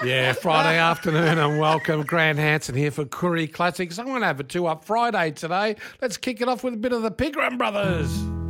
Yeah, Friday afternoon and welcome. Grant Hanson here for Koori Classics. I'm going to have a 2-Up Friday today. Let's kick it off with a bit of the Pigram Brothers.